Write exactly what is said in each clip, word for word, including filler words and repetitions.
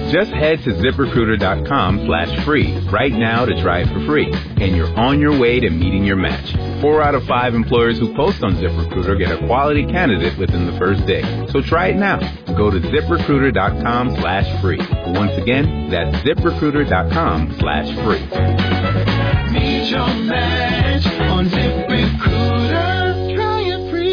Just head to ZipRecruiter.com slash free right now to try it for free, and you're on your way to meeting your match. Four out of five employers who post on ZipRecruiter get a quality candidate within the first day. So try it now. Go to ZipRecruiter.com slash free. Once again, that's ZipRecruiter.com slash free. Meet your match on ZipRecruiter. Try it free.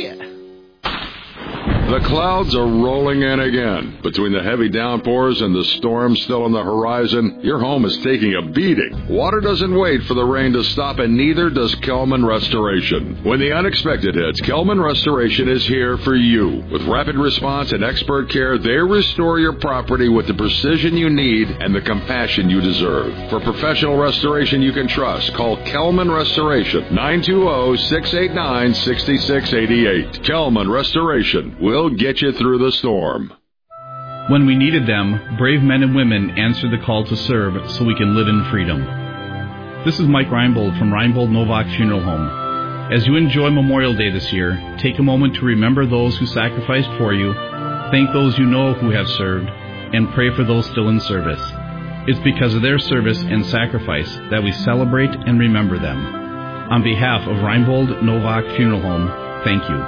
The clouds are rolling in again. Between the heavy downpours and the storm still on the horizon, your home is taking a beating. Water doesn't wait for the rain to stop, and neither does Kelman Restoration. When the unexpected hits, Kelman Restoration is here for you. With rapid response and expert care, they restore your property with the precision you need and the compassion you deserve. For professional restoration you can trust, call Kelman Restoration, nine two zero, six eight nine, six six eight eight. Kelman Restoration will get you through the storm. When we needed them, brave men and women answered the call to serve so we can live in freedom. This is Mike Reinbold from Reinbold Novak Funeral Home. As you enjoy Memorial Day this year, take a moment to remember those who sacrificed for you, thank those you know who have served, and pray for those still in service. It's because of their service and sacrifice that we celebrate and remember them. On behalf of Reinbold Novak Funeral Home, thank you.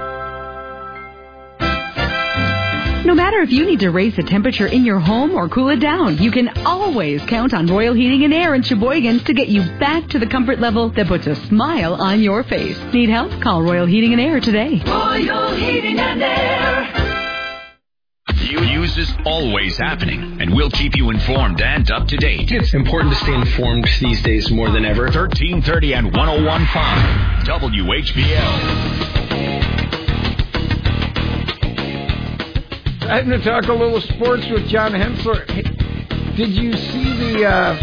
No matter if you need to raise the temperature in your home or cool it down, you can always count on Royal Heating and Air in Sheboygan to get you back to the comfort level that puts a smile on your face. Need help? Call Royal Heating and Air today. Royal Heating and Air. News is always happening, and we'll keep you informed and up to date. It's important to stay informed these days more than ever. thirteen thirty and one oh one point five W H B L. Time to talk a little sports with John Hensler. Did you see the uh,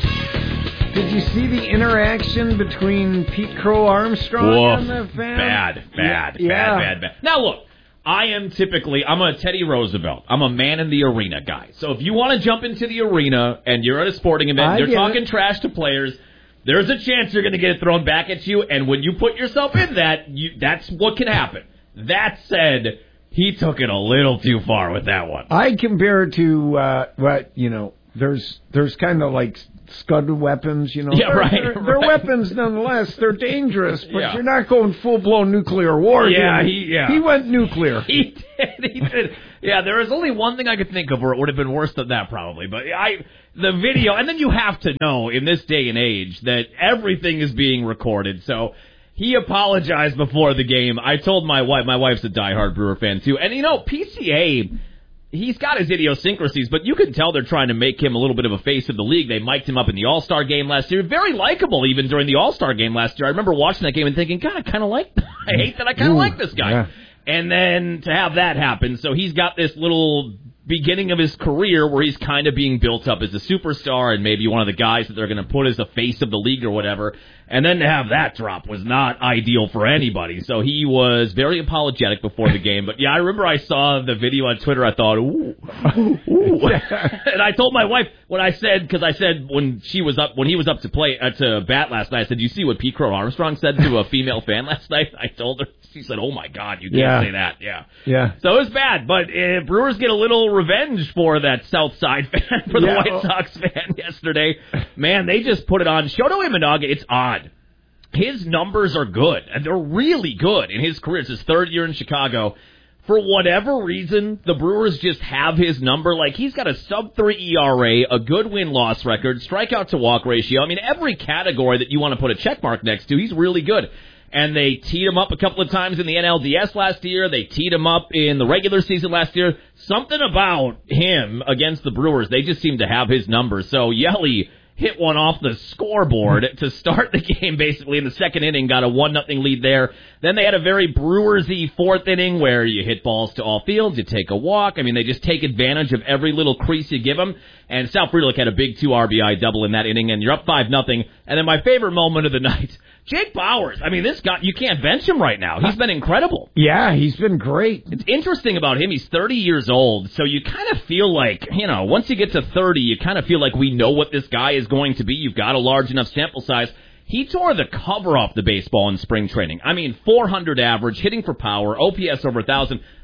Did you see the interaction between Pete Crow Armstrong Whoa, and the fan? Bad, bad, yeah. bad, bad, bad. Now look, I am typically I'm a Teddy Roosevelt. I'm a man in the arena guy. So if you want to jump into the arena and you're at a sporting event, I they're talking it. trash to players. There's a chance you're going to get it thrown back at you, and when you put yourself in that, you, that's what can happen. That said, he took it a little too far with that one. I compare it to uh, what you know. There's there's kind of like scud weapons, you know. Yeah, they're, right. They're, they're right. weapons nonetheless. They're dangerous, but Yeah. you're not going full blown nuclear war. Yeah, dude. he yeah he went nuclear. He did. He did. Yeah, there is only one thing I could think of where it would have been worse than that, probably. But I, the video, and then you have to know in this day and age that everything is being recorded. So he apologized before the game. I told my wife. My wife's a diehard Brewer fan too, and you know P C A. He's got his idiosyncrasies, but you can tell they're trying to make him a little bit of a face of the league. They mic'd him up in the All-Star game last year. Very likable even during the All-Star game last year. I remember watching that game and thinking, God, I kind of like, I hate that I kind of like this guy. Yeah. And then to have that happen, so he's got this little beginning of his career where he's kind of being built up as a superstar and maybe one of the guys that they're going to put as the face of the league or whatever. And then to have that drop was not ideal for anybody. So he was very apologetic before the game. But, yeah, I remember I saw the video on Twitter. I thought, ooh, ooh. And I told my wife when I said, because I said when she was up, when he was up to play, uh, to bat last night, I said, you see what Pete Crow Armstrong said to a female fan last night? I told her. She said, oh, my God, you can't Yeah. say that. Yeah. Yeah. So it was bad. But uh, Brewers get a little revenge for that South Side fan, for the Yeah. White Sox fan yesterday. Man, they just put it on. Shoto Imanaga, it's odd. His numbers are good, and they're really good in his career. It's his third year in Chicago. For whatever reason, the Brewers just have his number. Like, he's got a sub three E R A, a good win-loss record, strikeout to walk ratio. I mean, every category that you want to put a check mark next to, he's really good. And they teed him up a couple of times in the N L D S last year. They teed him up in the regular season last year. Something about him against the Brewers, they just seem to have his numbers. So Yelly hit one off the scoreboard to start the game, basically, in the second inning, got a one nothing lead there. Then they had a very Brewers-y fourth inning where you hit balls to all fields, you take a walk. I mean, they just take advantage of every little crease you give them. And Sal Frelick had a big two R B I double in that inning, and you're up five nothing. And then my favorite moment of the night, Jake Bauers. I mean, this guy, you can't bench him right now. He's been incredible. Yeah, he's been great. It's interesting about him. He's thirty years old, so you kind of feel like, you know, once you get to thirty, you kind of feel like we know what this guy is going to be. You've got a large enough sample size. He tore the cover off the baseball in spring training. I mean, four hundred average, hitting for power, O P S over one thousand.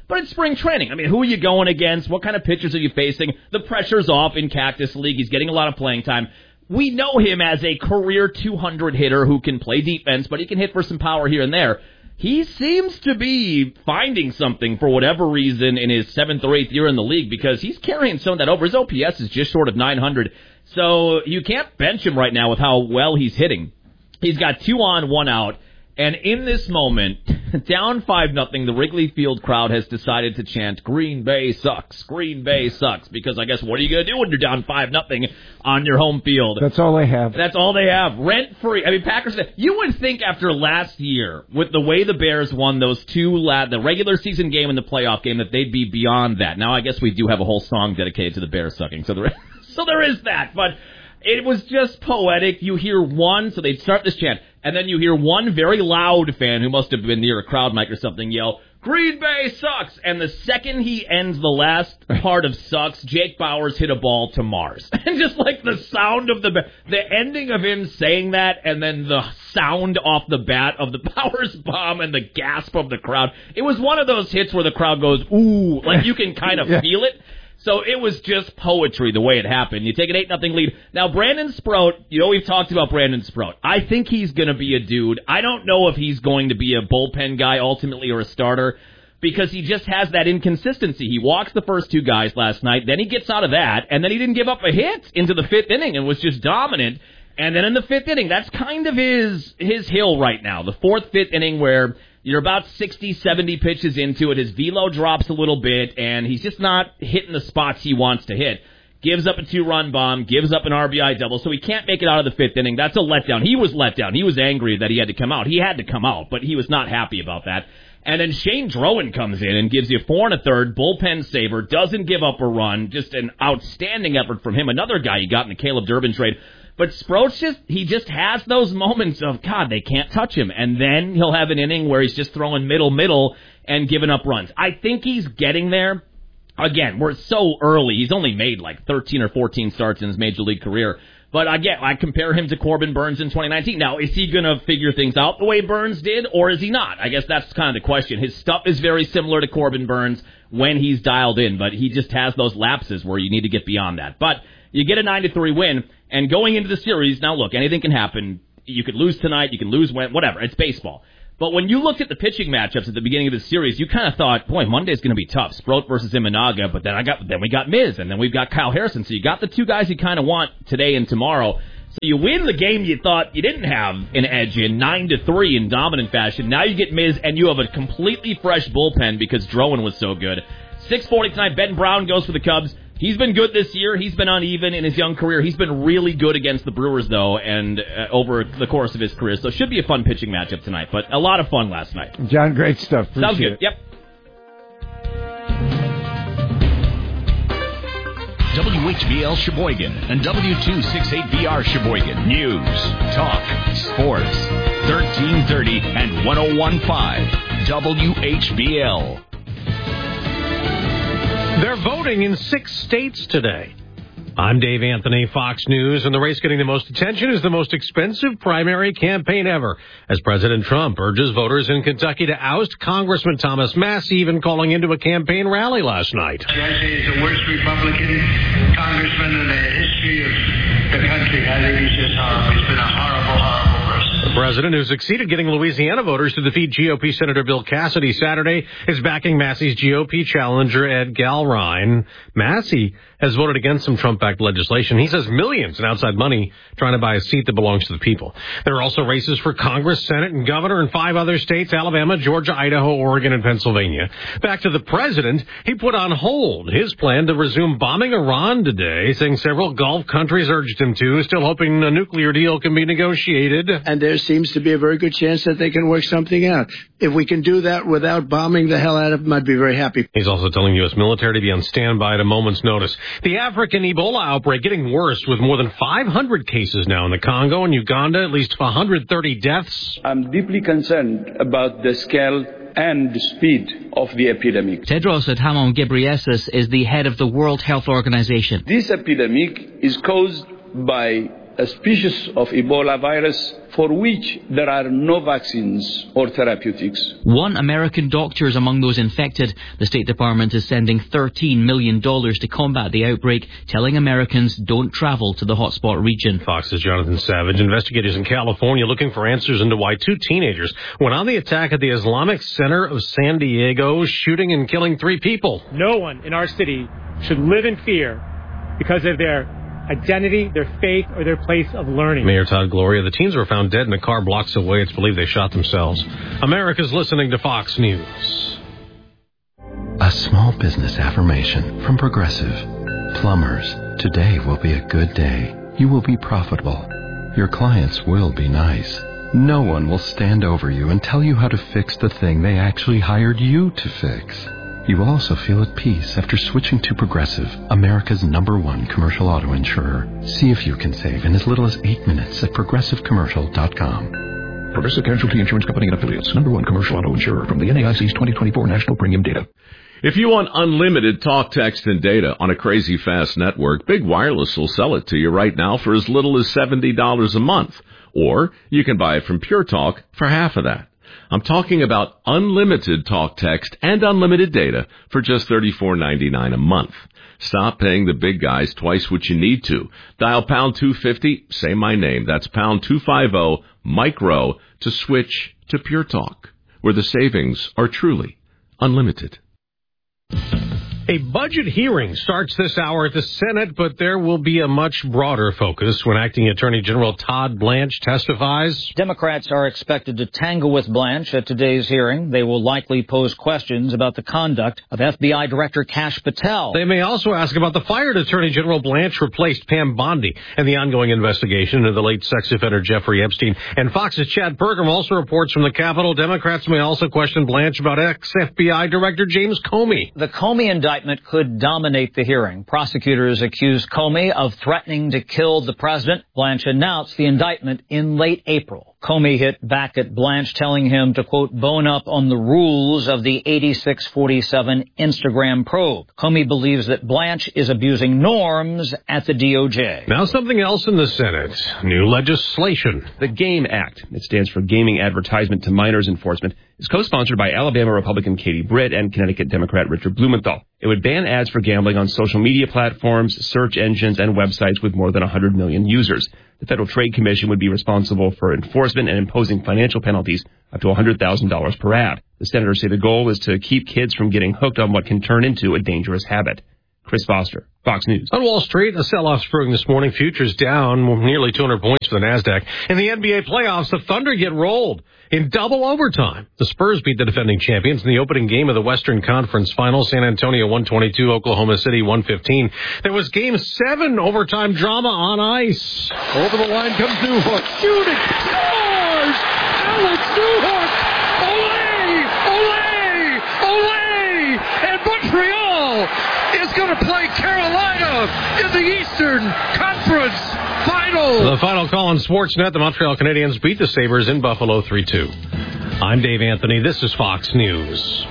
But it's spring training. I mean, who are you going against? What kind of pitchers are you facing? The pressure's off in Cactus League. He's getting a lot of playing time. We know him as a career two hundred hitter who can play defense, but he can hit for some power here and there. He seems to be finding something for whatever reason in his seventh or eighth year in the league because he's carrying some of that over. His O P S is just short of nine hundred, so you can't bench him right now with how well he's hitting. He's got two on, one out, and in this moment, down five nothing, the Wrigley Field crowd has decided to chant, Green Bay sucks, Green Bay sucks, because I guess what are you going to do when you're down five nothing on your home field? That's all they have. That's all they have. Rent-free. I mean, Packers, you would think after last year, with the way the Bears won those two, la- the regular season game and the playoff game, that they'd be beyond that. Now, I guess we do have a whole song dedicated to the Bears sucking, so there, so there is that, but it was just poetic. You hear one, so they'd start this chant, and then you hear one very loud fan who must have been near a crowd mic or something yell, Green Bay sucks! And the second he ends the last part of sucks, Jake Bauers hit a ball to Mars. And just like the sound of the, the ending of him saying that, and then the sound off the bat of the Bauers bomb and the gasp of the crowd. It was one of those hits where the crowd goes, ooh, like you can kind of yeah. feel it. So it was just poetry the way it happened. You take an eight nothing lead. Now, Brandon Sproat, you know we've talked about Brandon Sproat. I think he's going to be a dude. I don't know if he's going to be a bullpen guy ultimately or a starter because he just has that inconsistency. He walks the first two guys last night, then he gets out of that, and then he didn't give up a hit into the fifth inning and was just dominant. And then in the fifth inning, that's kind of his his hill right now, the fourth, fifth inning where you're about sixty, seventy pitches into it. His velo drops a little bit, and he's just not hitting the spots he wants to hit. Gives up a two-run bomb, gives up an R B I double, so he can't make it out of the fifth inning. That's a letdown. He was let down. He was angry that he had to come out. He had to come out, but he was not happy about that. And then Shane Drowan comes in and gives you four and a third, bullpen saver, doesn't give up a run. Just an outstanding effort from him. Another guy he got in the Caleb Durbin trade. But Sproats just, he just has those moments of, God, they can't touch him. And then he'll have an inning where he's just throwing middle, middle and giving up runs. I think he's getting there. Again, we're so early. He's only made like thirteen or fourteen starts in his major league career. But again, I compare him to Corbin Burns in twenty nineteen. Now, is he going to figure things out the way Burns did, or is he not? I guess that's kind of the question. His stuff is very similar to Corbin Burns when he's dialed in, but he just has those lapses where you need to get beyond that. But you get a nine to three win, and going into the series, now look, anything can happen. You could lose tonight, you can lose when, whatever. It's baseball. But when you looked at the pitching matchups at the beginning of the series, you kind of thought, boy, Monday's going to be tough. Sproat versus Imanaga, but then I got then we got Miz, and then we've got Kyle Harrison. So you got the two guys you kind of want today and tomorrow. So you win the game you thought you didn't have an edge in, nine to three in dominant fashion. Now you get Miz, and you have a completely fresh bullpen because Drowan was so good. six forty tonight, Ben Brown goes for the Cubs. He's been good this year. He's been uneven in his young career. He's been really good against the Brewers, though, and uh, over the course of his career. So it should be a fun pitching matchup tonight, but a lot of fun last night. John, great stuff. Appreciate Sounds good. It. Yep. W H B L Sheboygan and W two sixty-eight B R Sheboygan. News, talk, sports. thirteen thirty and one oh one point five W H B L. They're voting in six states today. I'm Dave Anthony, Fox News, and the race getting the most attention is the most expensive primary campaign ever, as President Trump urges voters in Kentucky to oust Congressman Thomas Massie, even calling into a campaign rally last night. I say he's the worst Republican congressman in the history of the country. I think he's just horrible. He's been a horrible, horrible person. The president, who succeeded getting Louisiana voters to defeat G O P Senator Bill Cassidy Saturday, is backing Massie's G O P challenger, Ed Galrine. Massie has voted against some Trump-backed legislation. He says millions in outside money trying to buy a seat that belongs to the people. There are also races for Congress, Senate, and governor in five other states, Alabama, Georgia, Idaho, Oregon, and Pennsylvania. Back to the president, he put on hold his plan to resume bombing Iran today, saying several Gulf countries urged him to, still hoping a nuclear deal can be negotiated. And there seems to be a very good chance that they can work something out. If we can do that without bombing the hell out of them, I'd be very happy. He's also telling U S military to be on standby at a moment's notice. The African Ebola outbreak getting worse, with more than five hundred cases now in the Congo and Uganda, at least one hundred thirty deaths. I'm deeply concerned about the scale and the speed of the epidemic. Tedros Adhanom Ghebreyesus is the head of the World Health Organization. This epidemic is caused by a species of Ebola virus for which there are no vaccines or therapeutics. One American doctor is among those infected. The State Department is sending thirteen million dollars to combat the outbreak, telling Americans don't travel to the hotspot region. Fox's Jonathan Savage. Investigators in California looking for answers into why two teenagers went on the attack at the Islamic Center of San Diego, shooting and killing three people. No one in our city should live in fear because of their identity, their faith, or their place of learning. Mayor Todd Gloria, the teens were found dead in a car blocks away. It's believed they shot themselves. America's listening to Fox News. A small business affirmation from Progressive. Plumbers, today will be a good day. You will be profitable. Your clients will be nice. No one will stand over you and tell you how to fix the thing they actually hired you to fix. You will also feel at peace after switching to Progressive, America's number one commercial auto insurer. See if you can save in as little as eight minutes at progressive commercial dot com. Progressive Casualty Insurance Company and Affiliates, number one commercial auto insurer from the N A I C's twenty twenty-four National Premium Data. If you want unlimited talk, text, and data on a crazy fast network, Big Wireless will sell it to you right now for as little as seventy dollars a month. Or you can buy it from Pure Talk for half of that. I'm talking about unlimited talk, text, and unlimited data for just thirty-four ninety-nine a month. Stop paying the big guys twice what you need to. Dial pound two fifty, say my name. That's pound two fifty, micro, to switch to Pure Talk, where the savings are truly unlimited. A budget hearing starts this hour at the Senate, but there will be a much broader focus when Acting Attorney General Todd Blanche testifies. Democrats are expected to tangle with Blanche at today's hearing. They will likely pose questions about the conduct of F B I Director Kash Patel. They may also ask about the fired Attorney General Blanche replaced Pam Bondi and the ongoing investigation into the late sex offender Jeffrey Epstein. And Fox's Chad Pergram also reports from the Capitol. Democrats may also question Blanche about ex-F B I Director James Comey. The Comey indictment could dominate the hearing. Prosecutors accused Comey of threatening to kill the president. Blanche announced the indictment in late April. Comey hit back at Blanche, telling him to, quote, bone up on the rules of the eighty-six forty-seven Instagram probe. Comey believes that Blanche is abusing norms at the D O J. Now something else in the Senate. New legislation. The GAME Act, it stands for Gaming Advertisement to Minors Enforcement, is co-sponsored by Alabama Republican Katie Britt and Connecticut Democrat Richard Blumenthal. It would ban ads for gambling on social media platforms, search engines, and websites with more than one hundred million users. The Federal Trade Commission would be responsible for enforcement and imposing financial penalties up to one hundred thousand dollars per ad. The senators say the goal is to keep kids from getting hooked on what can turn into a dangerous habit. Chris Foster, Fox News. On Wall Street, a sell-off spring this morning. Futures down nearly two hundred points for the NASDAQ. In the N B A playoffs, the Thunder get rolled in double overtime. The Spurs beat the defending champions in the opening game of the Western Conference Finals. San Antonio one twenty-two, Oklahoma City one fifteen. There was game seven overtime drama on ice. Over the line comes Newhook. Shooting. Scores! Alex Newhook! Olé! Olé! Olé! And Montreal is going to play Carolina in the Eastern Conference Final. The final call on Sportsnet. The Montreal Canadiens beat the Sabres in Buffalo three two. I'm Dave Anthony. This is Fox News.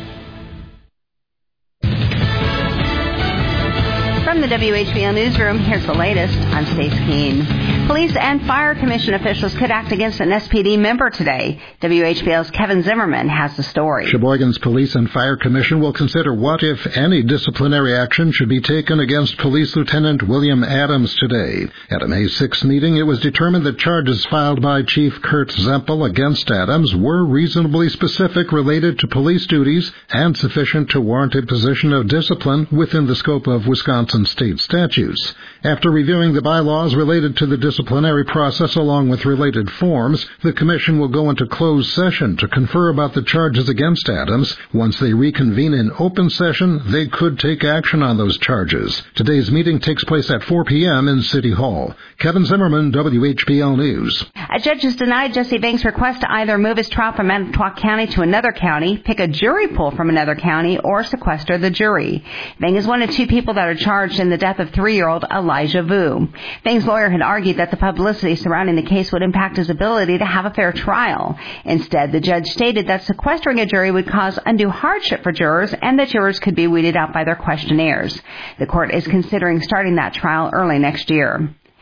From the W H B L Newsroom, here's the latest. I'm Stace Keene. Police and Fire Commission officials could act against an S P D member today. W H B L's Kevin Zimmerman has the story. Sheboygan's Police and Fire Commission will consider what, if any, disciplinary action should be taken against Police Lieutenant William Adams today. At a May sixth meeting, it was determined that charges filed by Chief Kurt Zempel against Adams were reasonably specific, related to police duties, and sufficient to warrant imposition of discipline within the scope of Wisconsin state statutes. After reviewing the bylaws related to the disciplinary process along with related forms, the Commission will go into closed session to confer about the charges against Adams. Once they reconvene in open session, they could take action on those charges. Today's meeting takes place at four p.m. in City Hall. Kevin Zimmerman, W H B L News. A judge has denied Jesse Banks' request to either move his trial from Manitowoc County to another county, pick a jury pool from another county, or sequester the jury. Bang is one of two people that are charged in the death of three-year-old Elijah Vu. Bang's lawyer had argued that the publicity surrounding the case would impact his ability to have a fair trial. Instead, the judge stated that sequestering a jury would cause undue hardship for jurors and that jurors could be weeded out by their questionnaires. The court is considering starting that trial early next year.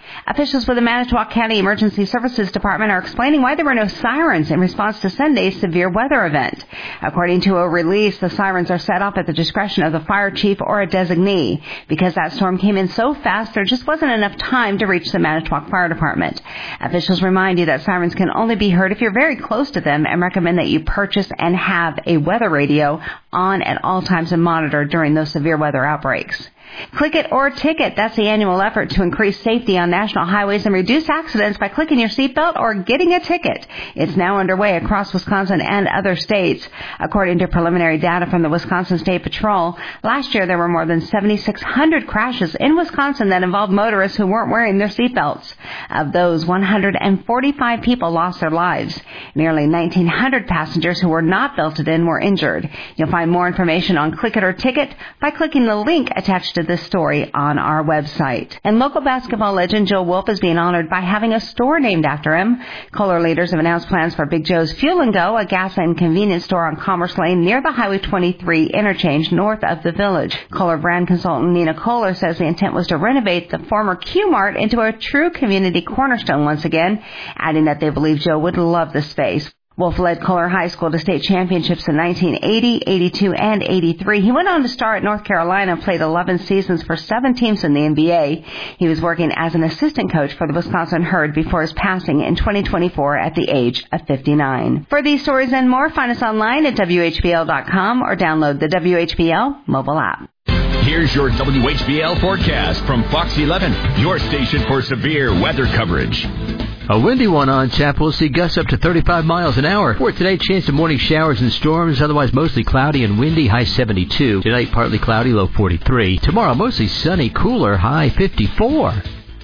Officials with the Manitowoc County Emergency Services Department are explaining why there were no sirens in response to Sunday's severe weather event. According to a release, the sirens are set off at the discretion of the fire chief or a designee. Because that storm came in so fast, there just wasn't enough time to reach the Manitowoc Fire Department. Officials remind you that sirens can only be heard if you're very close to them and recommend that you purchase and have a weather radio on at all times and monitor during those severe weather outbreaks. Click it or ticket. That's the annual effort to increase safety on national highways and reduce accidents by clicking your seatbelt or getting a ticket. It's now underway across Wisconsin and other states. According to preliminary data from the Wisconsin State Patrol, last year there were more than seventy-six hundred crashes in Wisconsin that involved motorists who weren't wearing their seatbelts. Of those, one hundred forty-five people lost their lives. Nearly nineteen hundred passengers who were not belted in were injured. You'll find more information on Click It or Ticket by clicking the link attached to this story on our website. And local basketball legend Joe Wolf is being honored by having a store named after him. Kohler leaders have announced plans for Big Joe's Fuel and Go, a gas and convenience store on Commerce Lane near the Highway twenty-three interchange north of the village. Kohler brand consultant Nina Kohler says the intent was to renovate the former Q-Mart into a true community cornerstone once again, adding that they believe Joe would love the space. Wolf led Kohler High School to state championships in nineteen eighty, eighty-two, and eighty-three. He went on to star at North Carolina and played eleven seasons for seven teams in the N B A. He was working as an assistant coach for the Wisconsin Herd before his passing in twenty twenty-four at the age of fifty-nine. For these stories and more, find us online at W H B L dot com or download the W H B L mobile app. Here's your W H B L forecast from Fox eleven, your station for severe weather coverage. A windy one on tap. We'll see gusts up to thirty-five miles an hour. For today, chance of morning showers and storms. Otherwise, mostly cloudy and windy. High seventy-two. Tonight, partly cloudy. Low forty-three. Tomorrow, mostly sunny. Cooler. High fifty-four.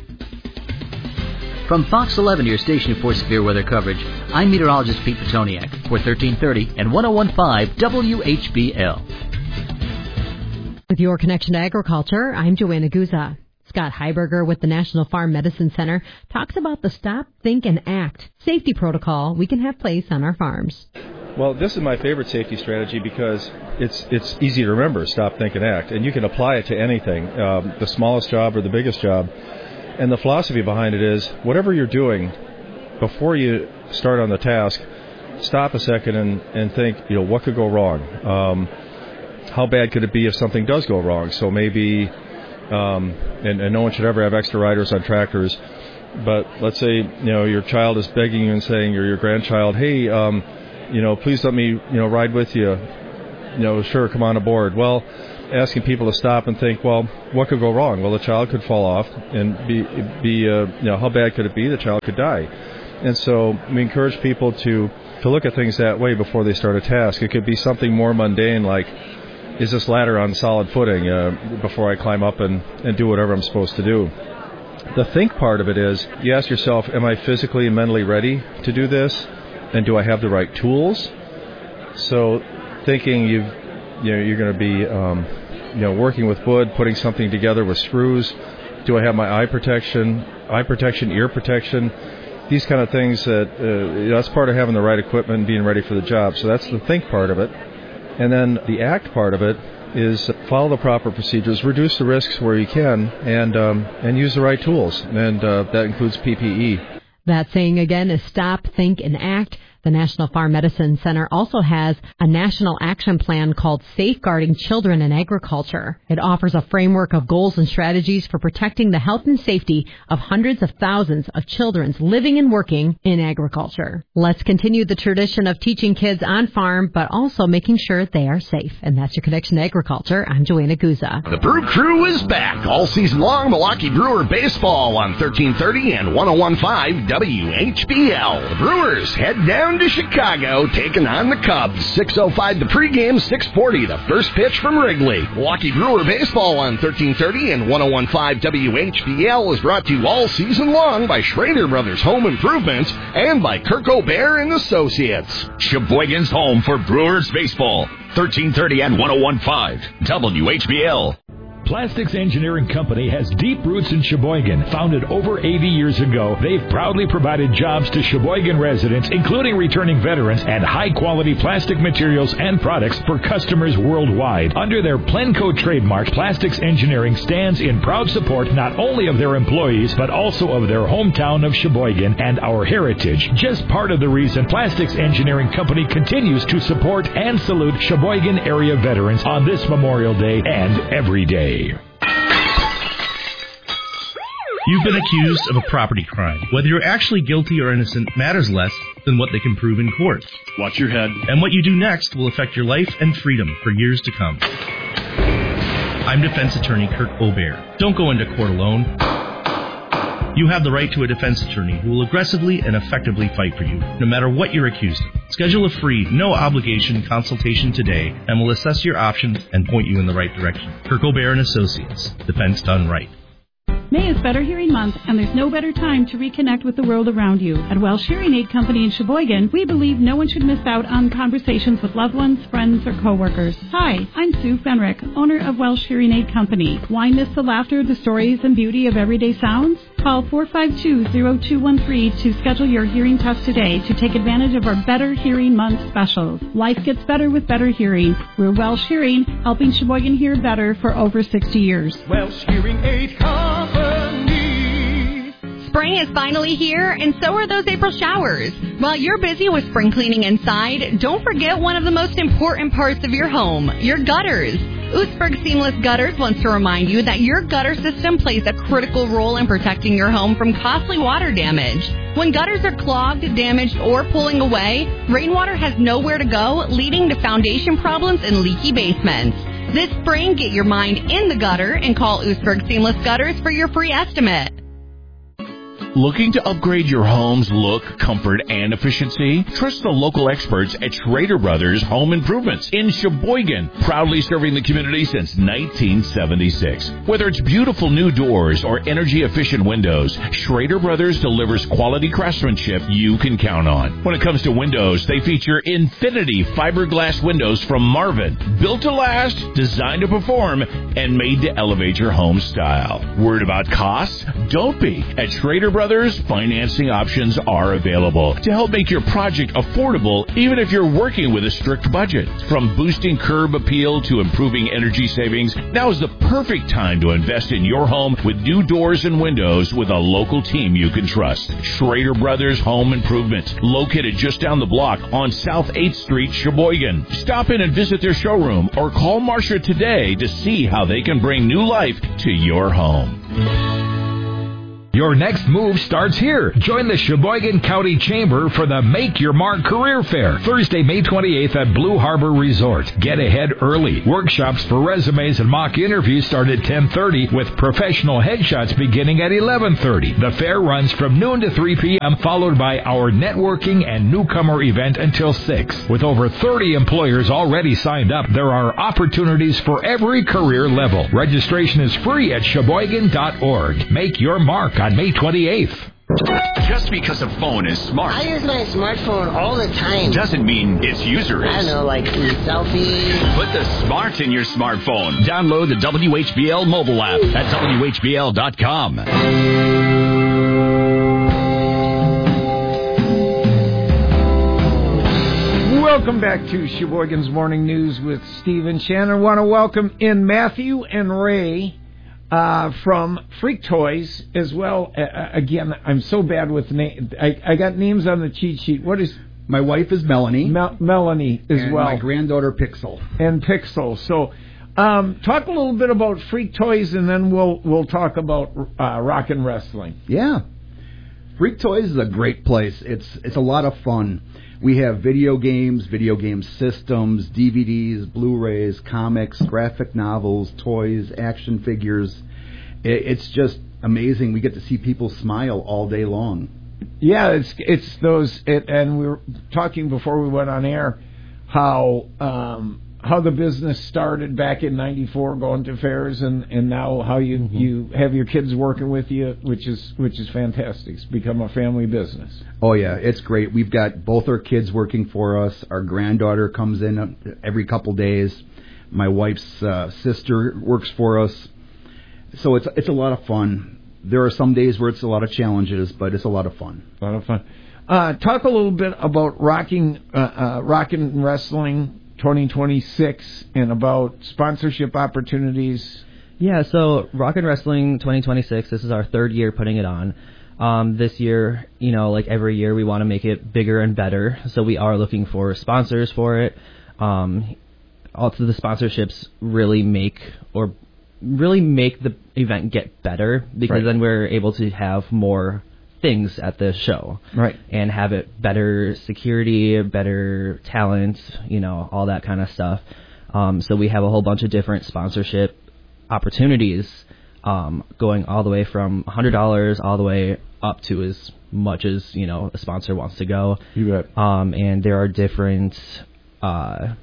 From Fox eleven, your station for severe weather coverage, I'm meteorologist Pete Petoniak for thirteen thirty and one oh one point five W H B L. With your connection to agriculture, I'm Joanna Guza. Scott Heiberger with the National Farm Medicine Center talks about the Stop, Think, and Act safety protocol we can have place on our farms. Well, this is my favorite safety strategy because it's it's easy to remember, Stop, Think, and Act, and you can apply it to anything, um, the smallest job or the biggest job. And the philosophy behind it is, whatever you're doing, before you start on the task, stop a second and, and think, you know, what could go wrong? Um, how bad could it be if something does go wrong? So maybe... Um, and, and no one should ever have extra riders on tractors. But let's say, you know, your child is begging you and saying, or your grandchild, hey, um, you know, please let me, you know, ride with you. You know, sure, come on aboard. Well, asking people to stop and think, well, what could go wrong? Well, the child could fall off and be, be uh, you know, how bad could it be? The child could die. And so we encourage people to, to look at things that way before they start a task. It could be something more mundane like, is this ladder on solid footing uh, before I climb up and, and do whatever I'm supposed to do? The think part of it is, you ask yourself, am I physically and mentally ready to do this? And do I have the right tools? So thinking you've, you know, you're going to be um, you know, working with wood, putting something together with screws. Do I have my eye protection, eye protection, ear protection? These kind of things, that uh, that's part of having the right equipment and being ready for the job. So that's the think part of it. And then the act part of it is follow the proper procedures, reduce the risks where you can, and um, and use the right tools. And uh, that includes P P E. That saying again is Stop, Think, and Act. The National Farm Medicine Center also has a national action plan called Safeguarding Children in Agriculture. It offers a framework of goals and strategies for protecting the health and safety of hundreds of thousands of children living and working in agriculture. Let's continue the tradition of teaching kids on farm, but also making sure they are safe. And that's your connection to agriculture. I'm Joanna Guza. The Brew Crew is back all season long. Milwaukee Brewer baseball on thirteen thirty and one oh one point five W H B L. The Brewers head down to Chicago, taking on the Cubs. six oh five the pregame, six forty the first pitch from Wrigley. Milwaukee Brewer baseball on thirteen thirty and one oh one point five W H B L is brought to you all season long by Schrader Brothers Home Improvements and by Kirk O'Bear and Associates. Sheboygan's home for Brewers baseball. thirteen thirty and one oh one point five W H B L. Plastics Engineering Company has deep roots in Sheboygan. Founded over eighty years ago, they've proudly provided jobs to Sheboygan residents, including returning veterans, and high-quality plastic materials and products for customers worldwide. Under their Plenco trademark, Plastics Engineering stands in proud support not only of their employees, but also of their hometown of Sheboygan and our heritage. Just part of the reason Plastics Engineering Company continues to support and salute Sheboygan area veterans on this Memorial Day and every day. You've been accused of a property crime. Whether you're actually guilty or innocent matters less than what they can prove in court. Watch your head. And what you do next will affect your life and freedom for years to come. I'm defense attorney Kirk Obear. Don't go into court alone. You have the right to a defense attorney who will aggressively and effectively fight for you, no matter what you're accused of. Schedule a free, no-obligation consultation today, and we'll assess your options and point you in the right direction. Kirk Obear and Associates. Defense done right. May is Better Hearing Month, and there's no better time to reconnect with the world around you. At Welsh Hearing Aid Company in Sheboygan, we believe no one should miss out on conversations with loved ones, friends, or coworkers. Hi, I'm Sue Fenrick, owner of Welsh Hearing Aid Company. Why miss the laughter, the stories, and beauty of everyday sounds? Call four five two, zero two one three to schedule your hearing test today to take advantage of our Better Hearing Month specials. Life gets better with better hearing. We're Welsh Hearing, helping Sheboygan hear better for over sixty years. Welsh Hearing Aid Company. Spring is finally here, and so are those April showers. While you're busy with spring cleaning inside, don't forget one of the most important parts of your home, your gutters. Oostburg Seamless Gutters wants to remind you that your gutter system plays a critical role in protecting your home from costly water damage. When gutters are clogged, damaged, or pulling away, rainwater has nowhere to go, leading to foundation problems and leaky basements. This spring, get your mind in the gutter and call Oostburg Seamless Gutters for your free estimate. Looking to upgrade your home's look, comfort, and efficiency? Trust the local experts at Schrader Brothers Home Improvements in Sheboygan, proudly serving the community since nineteen seventy-six. Whether it's beautiful new doors or energy-efficient windows, Schrader Brothers delivers quality craftsmanship you can count on. When it comes to windows, they feature Infinity fiberglass windows from Marvin, built to last, designed to perform, and made to elevate your home style. Worried about costs? Don't be. At Schrader Brothers, Brothers, financing options are available to help make your project affordable, even if you're working with a strict budget. From boosting curb appeal to improving energy savings, now is the perfect time to invest in your home with new doors and windows with a local team you can trust. Schrader Brothers Home Improvement, located just down the block on South eighth Street, Sheboygan. Stop in and visit their showroom or call Marcia today to see how they can bring new life to your home. Your next move starts here. Join the Sheboygan County Chamber for the Make Your Mark Career Fair, Thursday, May twenty-eighth at Blue Harbor Resort. Get ahead early. Workshops for resumes and mock interviews start at ten thirty with professional headshots beginning at eleven thirty. The fair runs from noon to three p.m., followed by our networking and newcomer event until six. With over thirty employers already signed up, there are opportunities for every career level. Registration is free at Sheboygan dot org. Make your mark on May twenty-eighth. Just because a phone is smart, I use my smartphone all the time, doesn't mean its user is. I don't know, like selfies. Put the smart in your smartphone. Download the W H B L mobile app at W H B L dot com. Welcome back to Sheboygan's Morning News with Steve and Shannon. I want to welcome in Matthew and Ray uh, from Freak Toys as well. Uh, again, I'm so bad with names. I, I got names on the cheat sheet. What is... My wife is Melanie. Mel- Melanie as and well. My granddaughter Pixel. And Pixel. So um, talk a little bit about Freak Toys, and then we'll we'll talk about uh, rock and wrestling. Yeah. Freak Toys is a great place. It's it's a lot of fun. We have video games, video game systems, D V Ds, Blu-rays, comics, graphic novels, toys, action figures. It's just amazing. We get to see people smile all day long. Yeah, it's it's those, it, and we were talking before we went on air how um, how the business started back in ninety-four, going to fairs, and, and now how you, mm-hmm. you have your kids working with you, which is which is fantastic. It's become a family business. Oh yeah, it's great. We've got both our kids working for us. Our granddaughter comes in every couple days. My wife's uh, sister works for us. so it's it's a lot of fun. There are some days where it's a lot of challenges, but it's a lot of fun. A lot of fun. Uh, talk a little bit about rocking, uh, uh, rocking wrestling twenty twenty-six and about sponsorship opportunities. Yeah, so Rockin' Wrestling twenty twenty-six, this is our third year putting it on. Um, this year, you know, like every year, we want to make it bigger and better. So we are looking for sponsors for it. Um, also, the sponsorships really make or really make the event get better because Right. then we're able to have more things at the show. Right. And have it better security, better talent, you know, all that kind of stuff. Um, so we have a whole bunch of different sponsorship opportunities um, going all the way from one hundred dollars all the way up to as much as, you know, a sponsor wants to go. You bet. Um, and there are different uh,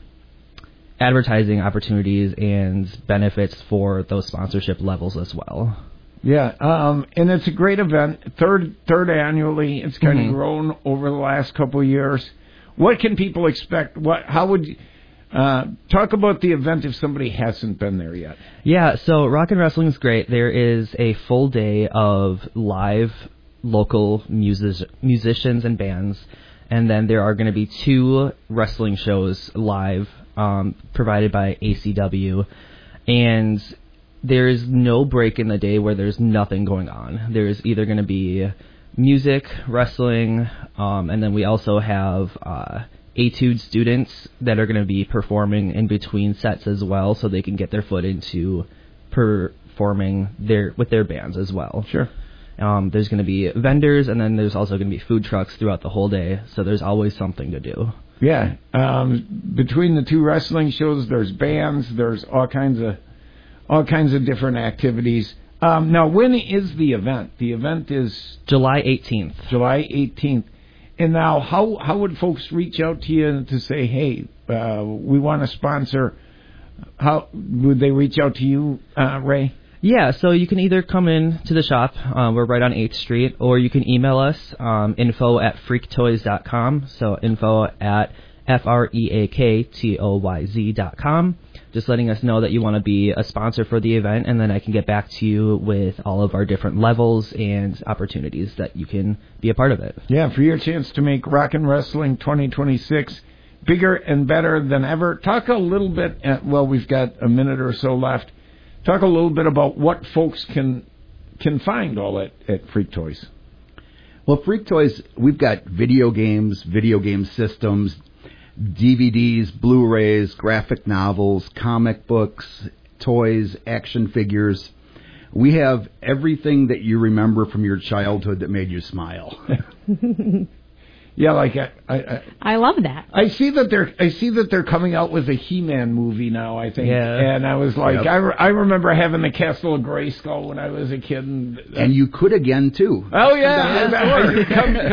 advertising opportunities and benefits for those sponsorship levels as well. Yeah, um, and it's a great event. Third, third annually. It's kind Mhm. of grown over the last couple of years. What can people expect? What? How would you, uh, talk about the event if somebody hasn't been there yet? Yeah, so Rockin' Wrestling is great. There is a full day of live local music- musicians and bands, and then there are going to be two wrestling shows live um, provided by A C W, and there is no break in the day where there's nothing going on. There's either going to be music, wrestling, um, and then we also have uh, Etude students that are going to be performing in between sets as well, so they can get their foot into performing their with their bands as well. Sure. Um, there's going to be vendors, and then there's also going to be food trucks throughout the whole day, so there's always something to do. Yeah. Um, between the two wrestling shows, there's bands. There's all kinds of all kinds of different activities. Um, now, when is the event? The event is July eighteenth. July eighteenth. And now, how how would folks reach out to you to say, hey, uh, we want to sponsor? How would they reach out to you, uh, Ray? Yeah, so you can either come in to the shop, uh, we're right on eighth Street, or you can email us, um, info at freak toys dot com, so info at F R E A K T O Y Z dot com, just letting us know that you want to be a sponsor for the event, and then I can get back to you with all of our different levels and opportunities that you can be a part of it. Yeah, for your chance to make Rockin' Wrestling twenty twenty-six bigger and better than ever. Talk a little bit, at, well, we've got a minute or so left. Talk a little bit about what folks can can find all at, at Freak Toys. Well, Freak Toys, we've got video games, video game systems, D V Ds, Blu-rays, graphic novels, comic books, toys, action figures. We have everything that you remember from your childhood that made you smile. Yeah, like I, I, I, I love that. I see that they're I see that they're coming out with a He-Man movie now. I think, Yeah. and I was like, Yep. I, re- I remember having the Castle of Grayskull when I was a kid, and, And you could again, too. oh yeah, Yeah, come,